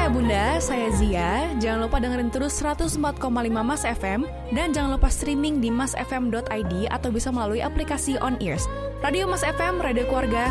Ayah Bunda, saya Zia. Jangan lupa dengerin terus 104,5 Mas FM dan jangan lupa streaming di masfm.id atau bisa melalui aplikasi On Ears. Radio Mas FM, radio keluarga,